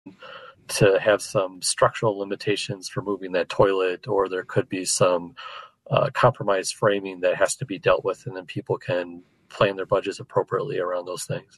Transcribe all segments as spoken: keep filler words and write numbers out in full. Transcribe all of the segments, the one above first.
to have some structural limitations for moving that toilet, or there could be some uh, compromised framing that has to be dealt with, and then people can plan their budgets appropriately around those things.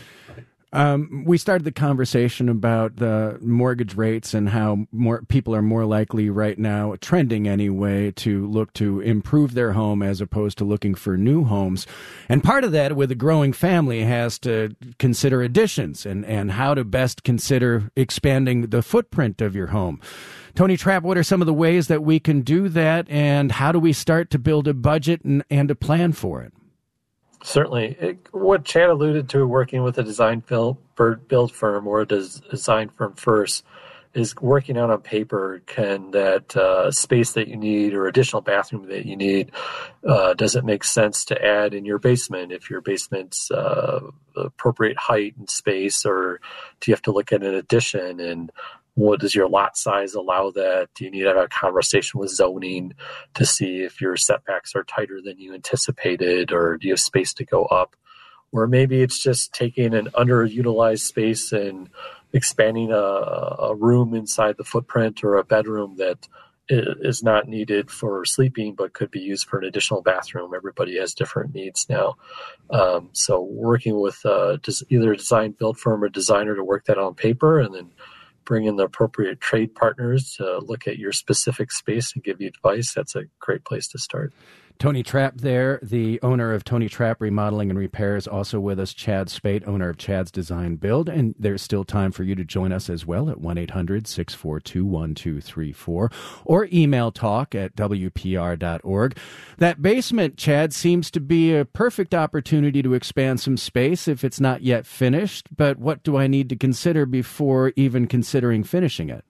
Um, we started the conversation about the mortgage rates and how more people are more likely right now, trending anyway, to look to improve their home as opposed to looking for new homes. And part of that with a growing family has to consider additions and, and how to best consider expanding the footprint of your home. Tony Trapp, what are some of the ways that we can do that, and how do we start to build a budget and, and a plan for it? Certainly. It, what Chad alluded to, working with a design build, build firm or a des, design firm first, is working out on paper, can that uh, space that you need or additional bathroom that you need, uh, does it make sense to add in your basement if your basement's uh, appropriate height and space, or do you have to look at an addition, and what does your lot size allow that? Do you need to have a conversation with zoning to see if your setbacks are tighter than you anticipated, or do you have space to go up? Or maybe it's just taking an underutilized space and expanding a, a room inside the footprint, or a bedroom that is not needed for sleeping but could be used for an additional bathroom. Everybody has different needs now. Um, so working with uh, either a design build firm or designer to work that on paper, and then bring in the appropriate trade partners to look at your specific space and give you advice, that's a great place to start. Tony Trapp there, the owner of Tony Trapp Remodeling and Repairs. Also with us, Chad Spate, owner of Chad's Design Build. And there's still time for you to join us as well at one eight hundred six four two one two three four or email talk at w p r dot org. That basement, Chad, seems to be a perfect opportunity to expand some space if it's not yet finished. But what do I need to consider before even considering finishing it?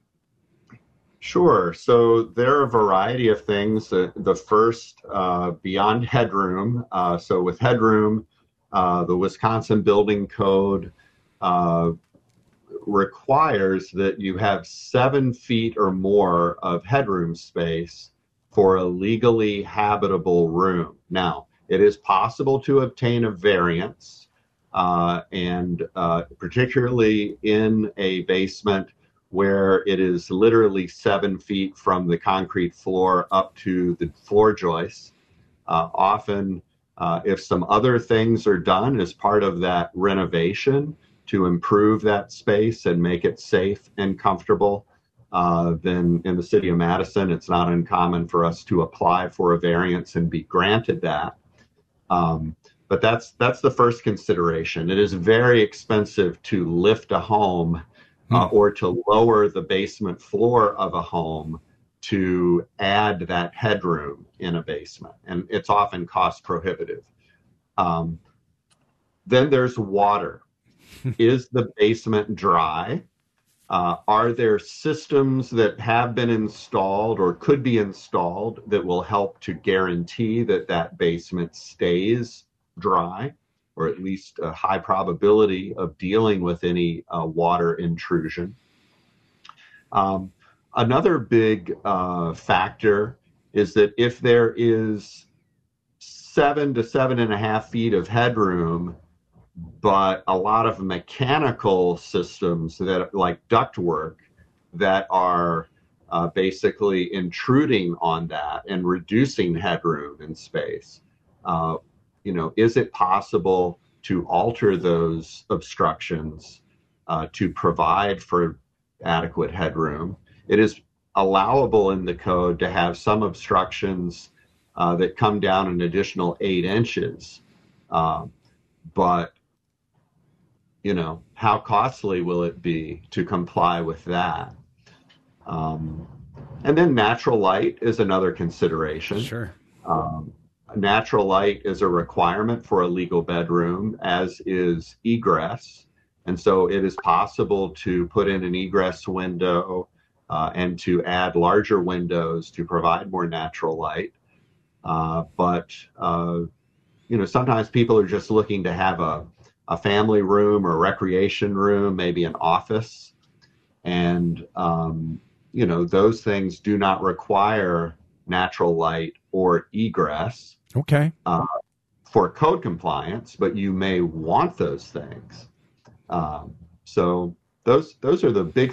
Sure. So there are a variety of things. Uh, the first, uh, beyond headroom. Uh, so with headroom, uh, the Wisconsin Building Code uh, requires that you have seven feet or more of headroom space for a legally habitable room. Now, it is possible to obtain a variance, uh, and uh, particularly in a basement where it is literally seven feet from the concrete floor up to the floor joists. Uh, often, uh, if some other things are done as part of that renovation to improve that space and make it safe and comfortable, uh, then in the city of Madison, it's not uncommon for us to apply for a variance and be granted that. Um, but that's that's the first consideration. It is very expensive to lift a home Uh, or to lower the basement floor of a home to add that headroom in a basement. And it's often cost prohibitive. Um, then there's water. Is the basement dry? Uh, are there systems that have been installed or could be installed that will help to guarantee that that basement stays dry, or at least a high probability of dealing with any uh, water intrusion? Um, another big uh, factor is that if there is seven to seven and a half feet of headroom, but a lot of mechanical systems that, like ductwork, that are uh, basically intruding on that and reducing headroom and space, uh, you know, is it possible to alter those obstructions uh, to provide for adequate headroom? It is allowable in the code to have some obstructions uh, that come down an additional eight inches. Uh, but, you know, how costly will it be to comply with that? Um, and then natural light is another consideration. Sure. Um, Natural light is a requirement for a legal bedroom, as is egress. And so it is possible to put in an egress window uh, and to add larger windows to provide more natural light. Uh, but, uh, you know, sometimes people are just looking to have a, a family room or recreation room, maybe an office. And, um, you know, those things do not require natural light or egress. Okay. Uh, for code compliance, but you may want those things. Um, so those those are the big